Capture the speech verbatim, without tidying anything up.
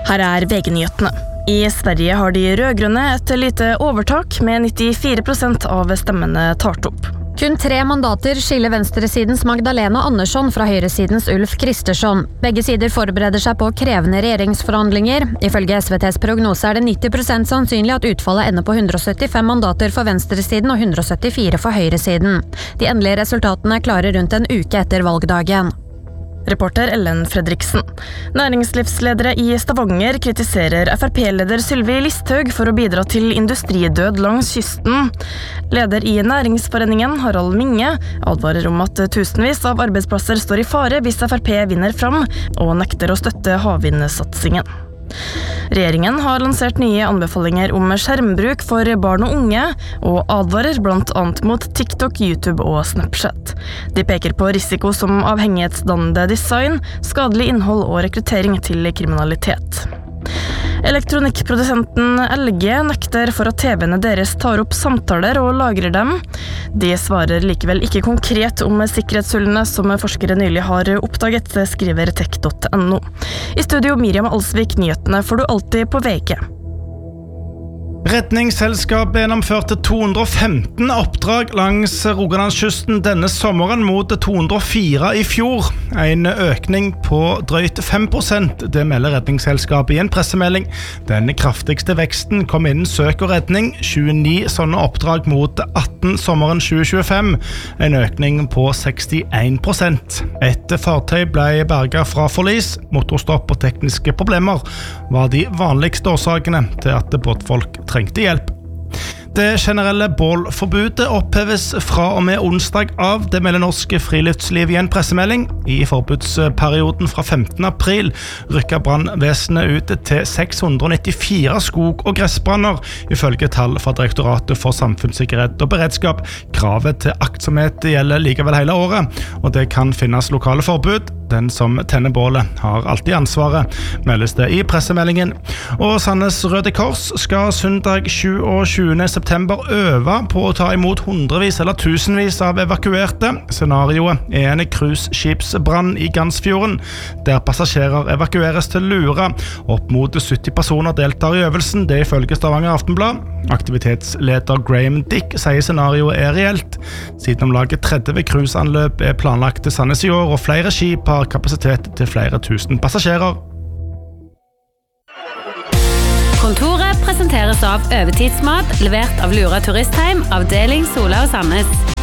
Her er V G-nyhetene. I Sverige har de rødgrønne et lite overtak med nittifire prosent av stemmene tart opp. Kun tre mandater skiller venstresidens Magdalena Andersson fra høyresidens Ulf Kristersson. Begge sider forbereder seg på krevende regjeringsforhandlinger. Ifølge S V T's prognose er det nitti prosent sannsynlig at utfallet ender på hundre og syttifem mandater for venstresiden og hundre og syttifire for høyresiden. De endelige resultatene er klare rundt en uke etter valgdagen. Reporter Ellen Fredriksen. Næringslivsledere i Stavanger kritiserer F R P-leder Sylvi Listhaug for å bidra til industridød langs kysten. Leder i Næringsforeningen, Harald Minge, advarer om at tusenvis av arbeidsplasser står i fare hvis F R P vinner fram, og nekter å støtte havvindsatsingen. Regjeringen har lansert nye anbefalinger om skjermbruk for barn og unge, og advarer blant annet mot TikTok, YouTube og Snapchat. De peker på risiko som avhengighetsdannende design, skadelig innhold og rekruttering til kriminalitet. Elektronikkprodusenten L G nekter for at T V-ene deres tar opp samtaler og lagrer dem. De svarer likevel ikke konkret om sikkerhetshullene som forskere nylig har oppdaget, skriver tech punktum no. I studio Miriam Alsvik, nyhetene får du alltid på V G. Redningsselskapet gjennomførte to hundre og femten oppdrag langs Rogalandskysten denne sommeren mot to hundre og fire i fjor. En økning på drøyt fem prosent, det melder Redningsselskapet i en pressemelding. Den kraftigste veksten kom innen søk og redning, tjueni sånne oppdrag mot atten sommeren tjue tjuefem, en økning på sekstien prosent. Et fartøy ble berget fra forlis, motorstopp og tekniske problemer var de vanligste årsakene til at båtfolk trengte hjelp. Det generelle bålforbudet oppheves fra og med onsdag av, det melder Norsk Friluftsliv i en pressemelding. I forbudsperioden fra femtende april rykket brannvesenet ut til seks hundre og nittifire skog- og gressbranner, ifølge tall fra Direktoratet for samfunnssikkerhet og beredskap. Kravet til aktsomhet gjelder likevel hele året, og det kan finnes lokale forbud. Den som tenner bålet har alltid ansvaret, meldes det i pressemeldingen. Og Sandnes Røde Kors skal søndag tjueåtte september øve på å ta imot hundrevis eller tusenvis av evakuerte. Scenarioet er en cruiseskipsbrann i Gansfjorden, der passasjerer evakueres til Lura. Opp mot sytti personer deltar i øvelsen, det ifølge Stavanger Aftenblad. Aktivitetsleder Graham Dick sier scenarioet er reelt. Siden om laget tretti cruiseanløp er planlagt til Sandnes i år, og flere skip har kapasitet til flere tusen passasjerer. Kontoret presenteres av Øvetidsmat, levert av Lura Turistheim, avdeling Sola og Sandnes.